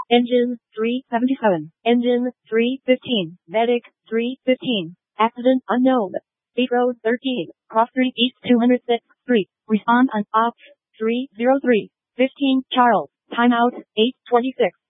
Engine 377. Engine 315. Medic 315. Accident unknown. State Road 13. Cross Street East 206th Street. Respond on Ops 303. 15 Charles. Timeout 8:26.